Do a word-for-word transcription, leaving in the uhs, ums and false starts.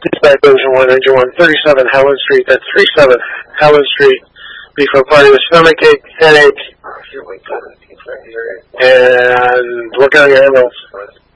Dispatch Division one, Engine one, thirty-seven Howland Street. That's thirty-seven Howland Street. B for party with stomachache, headache, and work on your ambulance.